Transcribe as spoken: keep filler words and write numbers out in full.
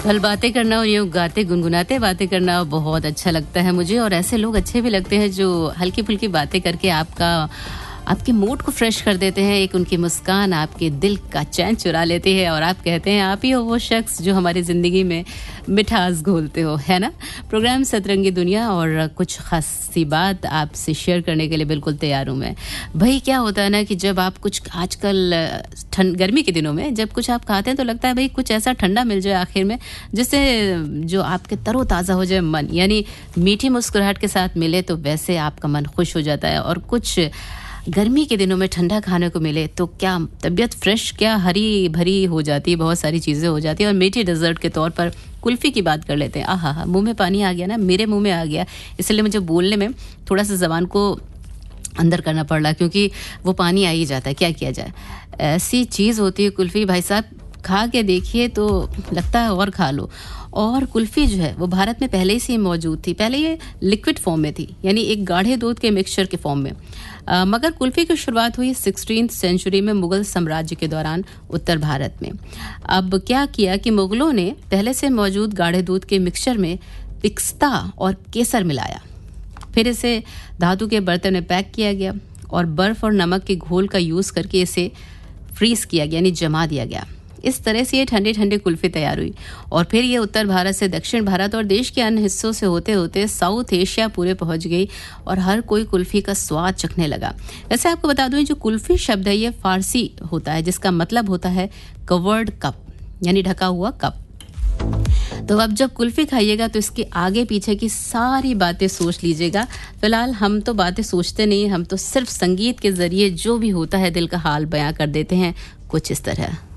कल बातें करना और यूँ गाते गुनगुनाते बातें करना बहुत अच्छा लगता है मुझे, और ऐसे लोग अच्छे भी लगते हैं जो हल्की फुल्की बातें करके आपका आपके मूड को फ्रेश कर देते हैं। एक उनकी मुस्कान आपके दिल का चैन चुरा लेती है और आप कहते हैं आप ही हो वो शख्स जो हमारी ज़िंदगी में मिठास घोलते हो, है ना। प्रोग्राम सतरंगी दुनिया और कुछ खास सी बात आपसे शेयर करने के लिए बिल्कुल तैयार हूँ मैं। भाई क्या होता है ना कि जब आप कुछ आजकल ठंड गर्मी के दिनों में जब कुछ आप खाते हैं तो लगता है भाई कुछ ऐसा ठंडा मिल जाए आखिर में जिससे जो आपके तरोताज़ा हो जाए मन, यानी मीठी मुस्कुराहट के साथ मिले तो वैसे आपका मन खुश हो जाता है। और कुछ गर्मी के दिनों में ठंडा खाने को मिले तो क्या तबीयत फ्रेश, क्या हरी भरी हो जाती है, बहुत सारी चीज़ें हो जाती है। और मीठी डेजर्ट के तौर पर कुल्फ़ी की बात कर लेते हैं। आहा हा, मुंह में पानी आ गया ना, मेरे मुंह में आ गया, इसलिए मुझे बोलने में थोड़ा सा ज़बान को अंदर करना पड़ रहा क्योंकि वो पानी आ ही जाता है। क्या किया जाए, ऐसी चीज़ होती है कुल्फ़ी, भाई साहब खा के देखिए तो लगता है और खा लो। और कुल्फ़ी जो है वो भारत में पहले से ही मौजूद थी। पहले ये लिक्विड फॉर्म में थी, यानी एक गाढ़े दूध के मिक्सचर के फॉर्म में। आ, मगर कुल्फ़ी की शुरुआत हुई सिक्सटीन्थ सेंचुरी में मुग़ल साम्राज्य के दौरान उत्तर भारत में। अब क्या किया कि मुग़लों ने पहले से मौजूद गाढ़े दूध के मिक्सचर में पिस्ता और केसर मिलाया, फिर इसे धातु के बर्तन में पैक किया गया और बर्फ़ और नमक के घोल का यूज़ करके इसे फ्रीज़ किया गया, यानी जमा दिया गया। इस तरह से ये ठंडे ठंडे कुल्फ़ी तैयार हुई और फिर ये उत्तर भारत से दक्षिण भारत और देश के अन्य हिस्सों से होते होते साउथ एशिया पूरे पहुंच गई और हर कोई कुल्फ़ी का स्वाद चखने लगा। वैसे आपको बता दूं, जो कुल्फ़ी शब्द है ये फ़ारसी होता है जिसका मतलब होता है कवर्ड कप, यानी ढका हुआ कप। तो अब जब कुल्फ़ी खाइएगा तो इसके आगे पीछे की सारी बातें सोच लीजिएगा। फिलहाल हम तो बातें सोचते नहीं, हम तो सिर्फ संगीत के ज़रिए जो भी होता है दिल का हाल बयां कर देते हैं, कुछ इस तरह।